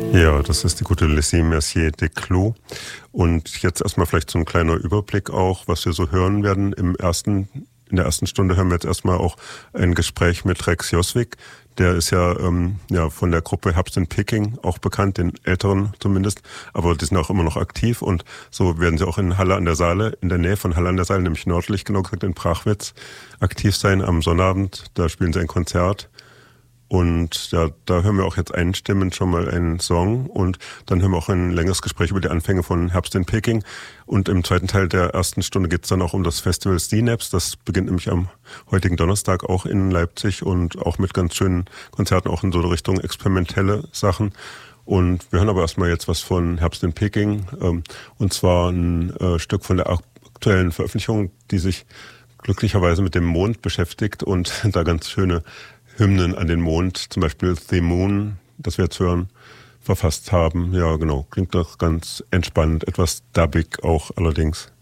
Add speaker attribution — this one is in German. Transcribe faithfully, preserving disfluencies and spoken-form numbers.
Speaker 1: Ja, das ist die gute Laissez Mercier de Clou. Und jetzt erstmal vielleicht so ein kleiner Überblick auch, was wir so hören werden. Im ersten, in der ersten Stunde hören wir jetzt erstmal auch ein Gespräch mit Rex Joswig. Der ist ja, ähm, ja von der Gruppe Herbst and Picking auch bekannt, den Älteren zumindest. Aber die sind auch immer noch aktiv und so werden sie auch in Halle an der Saale, in der Nähe von Halle an der Saale, nämlich nördlich genau gesagt in Prachwitz, aktiv sein am Sonnabend. Da spielen sie ein Konzert. Und ja, da hören wir auch jetzt einstimmend schon mal einen Song und dann hören wir auch ein längeres Gespräch über die Anfänge von Herbst in Peking. Und im zweiten Teil der ersten Stunde geht es dann auch um das Festival Synapse. Das beginnt nämlich am heutigen Donnerstag auch in Leipzig und auch mit ganz schönen Konzerten, auch in so Richtung experimentelle Sachen. Und wir hören aber erstmal jetzt was von Herbst in Peking, ähm, und zwar ein äh, Stück von der aktuellen Veröffentlichung, die sich glücklicherweise mit dem Mond beschäftigt und da ganz schöne Hymnen an den Mond, zum Beispiel The Moon, das wir jetzt hören, verfasst haben. Ja, genau, klingt doch ganz entspannt, etwas dubbig auch allerdings.